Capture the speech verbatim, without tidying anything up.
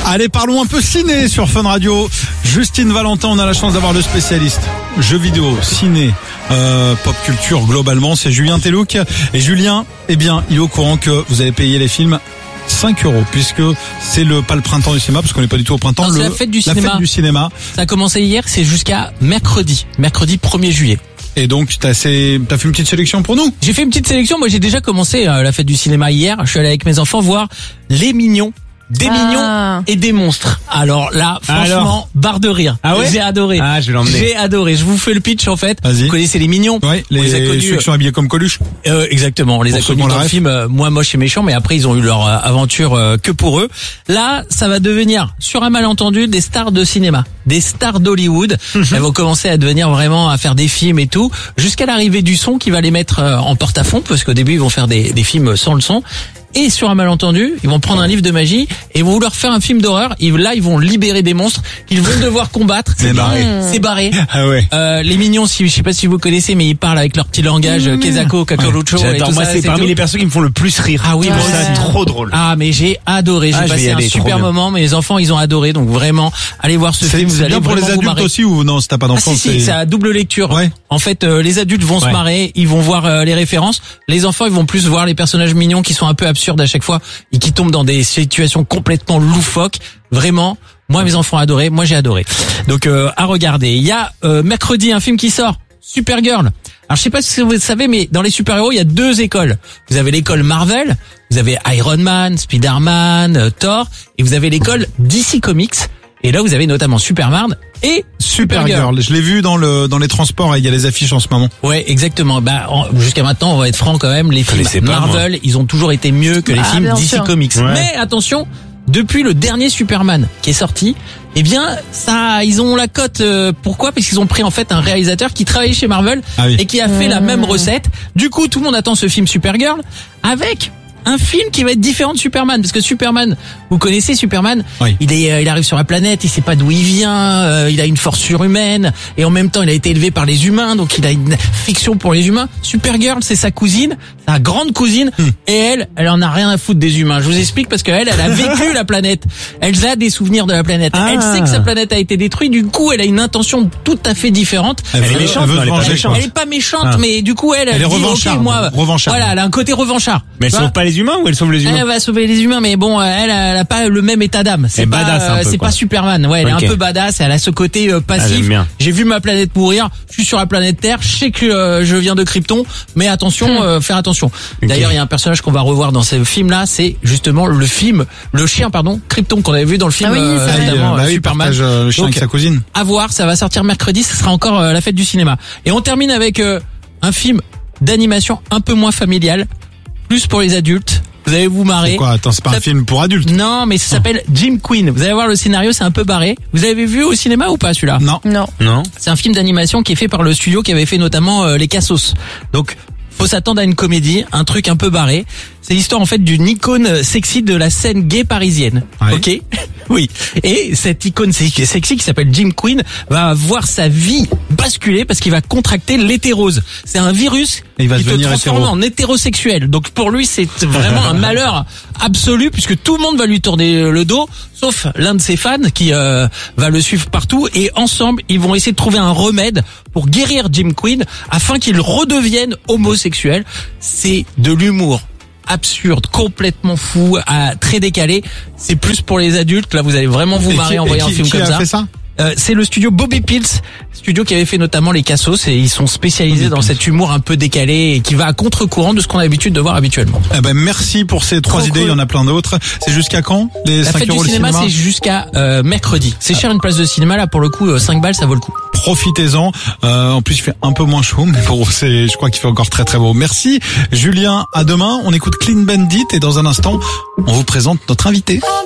Allez, parlons un peu ciné sur Fun Radio. Justine Valentin, on a la chance d'avoir le spécialiste jeux vidéo, ciné, euh, pop culture globalement, c'est Julien Telouk. Et Julien, eh bien, il est au courant que vous allez payer les films cinq euros, puisque c'est le pas le printemps du cinéma, parce qu'on n'est pas du tout au printemps. Non, le, c'est la fête du la cinéma. fête du cinéma. Ça a commencé hier, c'est jusqu'à mercredi, mercredi premier juillet. Et donc, t'as, assez, t'as fait une petite sélection pour nous? J'ai fait une petite sélection. Moi, j'ai déjà commencé euh, la fête du cinéma hier. Je suis allé avec mes enfants voir Les Mignons. Des ah. mignons et des monstres. Alors là, franchement, Alors barre de rire. Ah ouais J'ai adoré. Ah, je vais l'emmener. J'ai adoré. Je vous fais le pitch en fait. Vas-y. Vous connaissez Les Mignons? Oui, les, les a connus, ceux qui sont habillés comme Coluche. Euh, exactement. On les Pour a ceux connus qui ont dans la le ref. film euh, Moi moche et méchant, mais après ils ont eu leur euh, aventure euh, que pour eux. Là, ça va devenir, sur un malentendu, des stars de cinéma, des stars d'Hollywood. Mm-hmm. Elles vont commencer à devenir vraiment à faire des films et tout, jusqu'à l'arrivée du son qui va les mettre euh, en porte-à-fond, parce qu'au début ils vont faire des, des films sans le son. Et sur un malentendu, ils vont prendre un livre de magie et vont vouloir faire un film d'horreur. Et là, ils vont libérer des monstres qu'ils vont devoir combattre. C'est barré. C'est barré. Ah ouais. Euh, les Mignons, si, je sais pas si vous connaissez, mais ils parlent avec leur petit langage, mmh. Kezako, Kakolucho, Ouais. et tout Moi, ça. c'est parmi tout. les personnes qui me font le plus rire. Ah oui, moi moi ça aussi. trop drôle. Ah, mais j'ai adoré. J'ai Ah, je vais y passé un aller, trop super bien. moment. Mes enfants, ils ont adoré. Donc vraiment, allez voir ce C'est, film. Vous c'est allez bien pour les vraiment vous adultes marrer. aussi, ou non, si t'as pas Ah d'enfants, si, si, c'est... c'est à double lecture. Ouais. En fait, euh, les adultes vont Ouais. se marrer, ils vont voir euh, les références. Les enfants, ils vont plus voir les personnages mignons qui sont un peu absurdes à chaque fois et qui tombent dans des situations complètement loufoques. Vraiment, moi, mes enfants ont adoré. Moi, j'ai adoré. Donc, euh, à regarder. Il y a euh, mercredi un film qui sort, Supergirl. Alors, je sais pas si vous le savez, mais dans les super-héros, il y a deux écoles. Vous avez l'école Marvel, vous avez Iron Man, Spider-Man, euh, Thor, et vous avez l'école D C Comics. Et là, vous avez notamment Superman et Supergirl. Supergirl. Je l'ai vu dans le dans les transports, il y a les affiches en ce moment. Ouais, exactement. Bah, en- jusqu'à maintenant, on va être franc quand même, les films connaissais pas, Marvel, ils ont toujours été mieux que les Ah, films bien D C sûr. Comics. Ouais. Mais attention, depuis le dernier Superman qui est sorti, eh bien, ça, ils ont la cote. euh, pourquoi? Parce qu'ils ont pris en fait un réalisateur qui travaillait chez Marvel Ah oui. et qui a fait la même recette. Du coup, tout le monde attend ce film Supergirl avec un film qui va être différent de Superman, parce que Superman, vous connaissez Superman, Oui. il est, euh, il arrive sur la planète, il sait pas d'où il vient, euh, il a une force surhumaine, et en même temps il a été élevé par les humains, donc il a une fiction pour les humains. Supergirl, c'est sa cousine, sa grande cousine, Hmm. et elle, elle en a rien à foutre des humains. Je vous explique parce qu'elle, elle a vécu la planète, elle a des souvenirs de la planète, Ah. elle sait que sa planète a été détruite, du coup elle a une intention tout à fait différente. Elle, Elle est veut- méchante, elle veut non, se elle est pas venger, méchante. quoi. Elle est pas méchante, Ah. mais du coup elle, Elle est dit, revancharde, ok, moi, revancharde. voilà, elle a un côté revanchard. Mais elle Tu vois sauve pas les humains ou elle sauve les humains? Elle va sauver les humains, mais bon, elle, elle a pas le même état d'âme. C'est Elle est pas, badass un euh, peu, c'est quoi. pas Superman. Ouais, elle Ok. est un peu badass. Elle a ce côté euh, Ah, passif. j'aime bien. J'ai vu ma planète mourir. Je suis sur la planète Terre. Je sais que euh, je viens de Krypton, mais attention, euh, faire attention. D'ailleurs, il y a un personnage qu'on va revoir dans ce film-là. C'est justement le film, le chien, pardon, Krypton qu'on avait vu dans le film Ah oui, euh, c'est vrai. notamment, Bah euh, oui, il Superman. partage euh, le chien Donc, avec sa cousine. à voir, ça va sortir mercredi, ce sera encore euh, la fête du cinéma. Et on termine avec euh, un film d'animation un peu moins familial, plus pour les adultes. Vous allez vous marrer. C'est quoi? Attends, c'est pas Ça- un film pour adultes? Non, mais ça s'appelle Jim Queen. Vous allez voir, le scénario, c'est un peu barré. Vous avez vu au cinéma ou pas celui-là? Non. Non. Non. C'est un film d'animation qui est fait par le studio qui avait fait notamment euh, les Cassos. Donc, faut s'attendre à une comédie, un truc un peu barré. C'est l'histoire en fait d'une icône sexy de la scène gay parisienne. Ouais. Ok. Oui. Et cette icône sexy qui s'appelle Jim Queen va voir sa vie basculer parce qu'il va contracter l'hétérose. C'est un virus Et il va qui te devenir transforme hétéro. en hétérosexuel. Donc pour lui, c'est vraiment un malheur absolu puisque tout le monde va lui tourner le dos, sauf l'un de ses fans qui euh, va le suivre partout. Et ensemble, ils vont essayer de trouver un remède pour guérir Jim Queen afin qu'il redevienne homosexuel. C'est de l'humour absurde, complètement fou, à, très décalé. C'est plus pour les adultes. Là, vous allez vraiment vous Et marrer qui- en et voyant qui- un film qui comme a ça. fait ça? Euh, c'est le studio Bobby Pills, studio qui avait fait notamment les Cassos, et ils sont spécialisés dans cet humour un peu décalé et qui va à contre-courant de ce qu'on a l'habitude de voir habituellement. Eh ben, merci pour ces trois Trop idées. cool. Il y en a plein d'autres. C'est jusqu'à quand? Les La cinq fête du euros le cinéma, cinéma? c'est jusqu'à euh, mercredi. C'est cher une place de cinéma, là pour le coup, euh, cinq balles, ça vaut le coup. Profitez-en. Euh, en plus, il fait un peu moins chaud, mais bon, c'est, je crois qu'il fait encore très très beau. Merci, Julien. À demain. On écoute Clean Bandit et dans un instant, on vous présente notre invité.